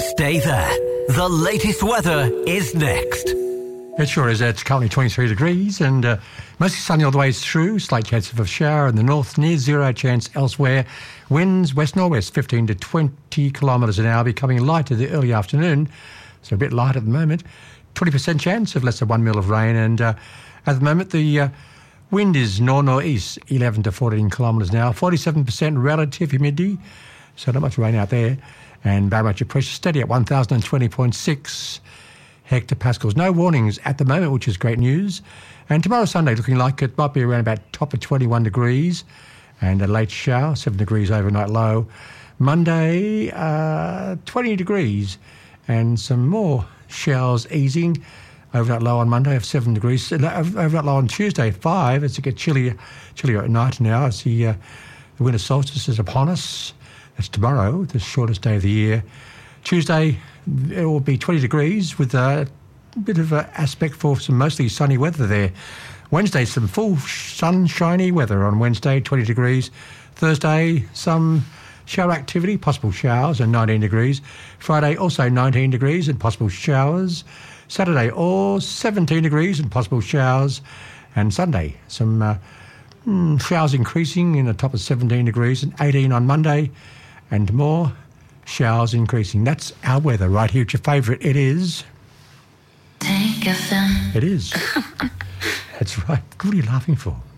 Stay there. The latest weather is next. It sure is. It's currently 23 degrees and mostly sunny all the way through. Slight chance of a shower in the north, near zero chance elsewhere. Winds west-northwest 15 to 20 kilometres an hour, becoming lighter the early afternoon. So a bit light at the moment. 20% chance of less than 1 mil of rain. And at the moment, the wind is north-northeast, 11 to 14 kilometres an hour. 47% relative humidity. So not much rain out there. And barometric pressure steady at 1,020.6 hectopascals. No warnings at the moment, which is great news. And tomorrow, Sunday, looking like it might be around about top of 21 degrees and a late shower, 7 degrees overnight low. Monday, 20 degrees and some more showers easing. Overnight low on Monday of 7 degrees. Overnight low on Tuesday, 5. As it gets chillier at night now. As the winter solstice is upon us. That's tomorrow, the shortest day of the year. Tuesday, it will be 20 degrees with a bit of an aspect for some mostly sunny weather there. Wednesday, some full sunshiny weather on Wednesday, 20 degrees. Thursday, some shower activity, possible showers, and 19 degrees. Friday, also 19 degrees and possible showers. Saturday, all 17 degrees and possible showers. And Sunday, some showers increasing in the top of 17 degrees and 18 on Monday. And more showers increasing. That's our weather right here. It's your favourite. It is. Take a film. It is. That's right. What are you laughing for?